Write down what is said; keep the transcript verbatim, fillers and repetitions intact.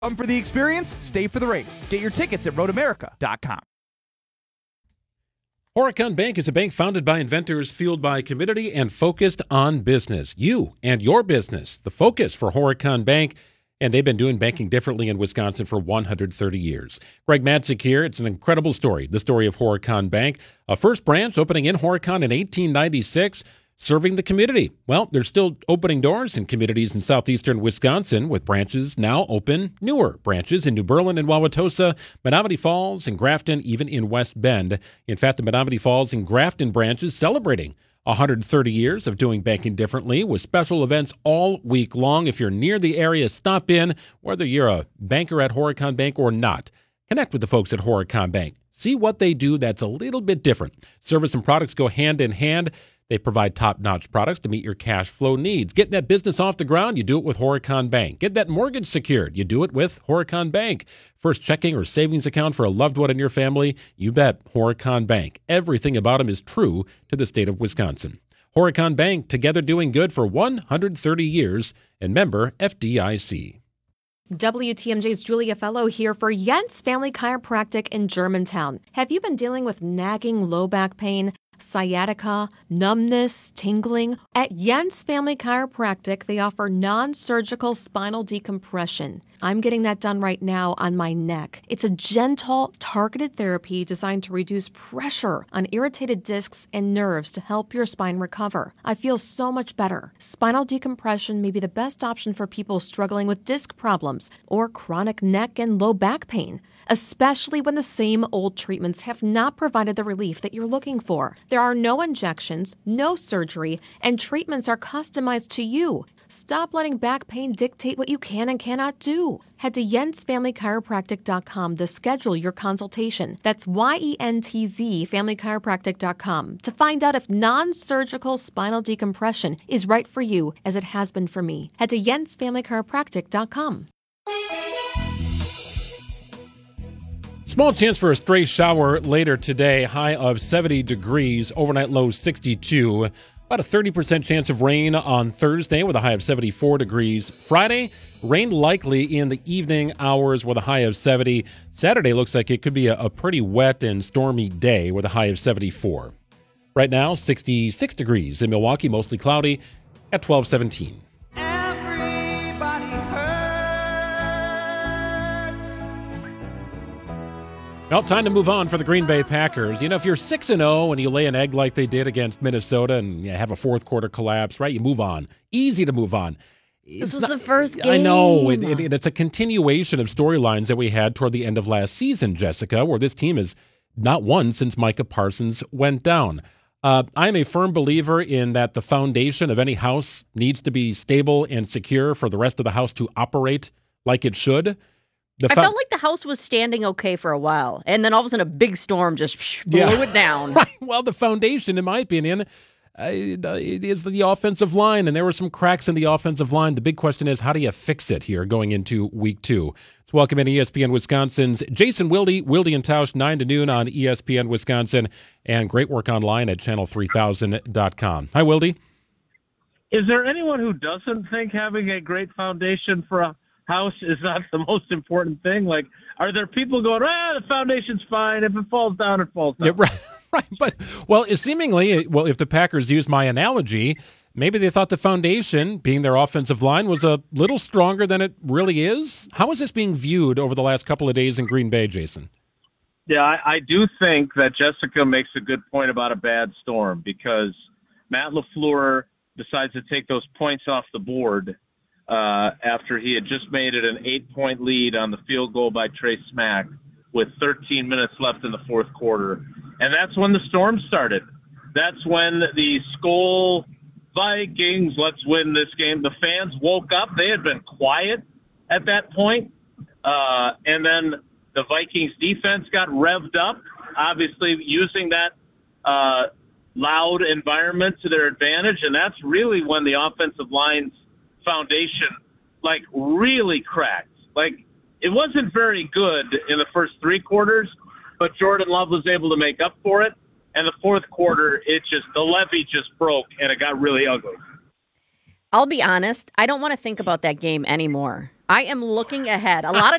Come for the experience, stay for the race. Get your tickets at road america dot com. Horicon Bank is a bank founded by inventors, fueled by community, and focused on business. You and your business, the focus for Horicon Bank, and they've been doing banking differently in Wisconsin for one hundred thirty years. Greg Madzik here. It's an incredible story, the story of Horicon Bank. A first branch opening in Horicon in eighteen ninety-six, serving the community. Well, they're still opening doors in communities in southeastern Wisconsin, with branches now open, newer branches in New Berlin and Wauwatosa, Menominee Falls and Grafton, even in West Bend. In fact, the Menominee Falls and Grafton branches celebrating one hundred thirty years of doing banking differently, with special events all week long. If you're near the area, stop in, whether you're a banker at Horicon Bank or not. Connect with the folks at Horicon Bank. See what they do that's a little bit different. Service and products go hand in hand. They provide top-notch products to meet your cash flow needs. Get that business off the ground, you do it with Horicon Bank. Get that mortgage secured, you do it with Horicon Bank. First checking or savings account for a loved one in your family, you bet Horicon Bank. Everything about them is true to the state of Wisconsin. Horicon Bank, together doing good for one hundred thirty years, and member F D I C. W T M J's Julia Fellow here for Jens Family Chiropractic in Germantown. Have you been dealing with nagging low back pain, sciatica, numbness, tingling? At Jens Family Chiropractic, they offer non-surgical spinal decompression. I'm getting that done right now on my neck. It's a gentle, targeted therapy designed to reduce pressure on irritated discs and nerves to help your spine recover. I feel so much better. Spinal decompression may be the best option for people struggling with disc problems or chronic neck and low back pain, especially when the same old treatments have not provided the relief that you're looking for. There are no injections, no surgery, and treatments are customized to you. Stop letting back pain dictate what you can and cannot do. Head to jens family chiropractic dot com to schedule your consultation. That's Y E N T Z family chiropractic dot com to find out if non-surgical spinal decompression is right for you, as it has been for me. Head to jens family chiropractic dot com. Small chance for a stray shower later today, high of seventy degrees, overnight low sixty-two. About a thirty percent chance of rain on Thursday with a high of seventy-four degrees. Friday, rain likely in the evening hours with a high of seventy. Saturday looks like it could be a, a pretty wet and stormy day with a high of seventy-four. Right now, sixty-six degrees in Milwaukee, mostly cloudy at twelve seventeen. Well, time to move on for the Green Bay Packers. You know, if you're six and oh and you lay an egg like they did against Minnesota and you have a fourth quarter collapse, right, you move on. Easy to move on. This It's was not- the first game. I know. It, it, it's a continuation of storylines that we had toward the end of last season, Jessica, where this team has not won since Micah Parsons went down. Uh, I'm a firm believer in that the foundation of any house needs to be stable and secure for the rest of the house to operate like it should. The I fo- felt like the house was standing okay for a while, and then all of a sudden a big storm just blew Yeah. it down. Right. Well, the foundation, in my opinion, uh, is the offensive line, and there were some cracks in the offensive line. The big question is, how do you fix it here going into week two? Let's welcome in E S P N Wisconsin's Jason Wilde, Wilde and Tausch, nine to noon on E S P N Wisconsin, and great work online at channel three thousand dot com. Hi, Wilde. Is there anyone who doesn't think having a great foundation for a house is not the most important thing? Like, are there people going, ah, the foundation's fine. If it falls down, it falls down. Yeah, right, right. But, well, seemingly, well, if the Packers use my analogy, maybe they thought the foundation, being their offensive line, was a little stronger than it really is. How is this being viewed over the last couple of days in Green Bay, Jason? Yeah, I, I do think that Jessica makes a good point about a bad storm, because Matt LaFleur decides to take those points off the board uh, after he had just made it an eight-point lead on the field goal by Trey Smack with thirteen minutes left in the fourth quarter. And that's when the storm started. That's when the Skol Vikings, let's win this game. The fans woke up. They had been quiet at that point. Uh, and then the Vikings defense got revved up, obviously using that uh, loud environment to their advantage. And that's really when the offensive line's foundation, like, really cracked. Like, it wasn't very good in the first three quarters, but Jordan Love was able to make up for it. And the fourth quarter, it just, the levee just broke and it got really ugly. I'll be honest, I don't want to think about that game anymore. I am looking ahead. A lot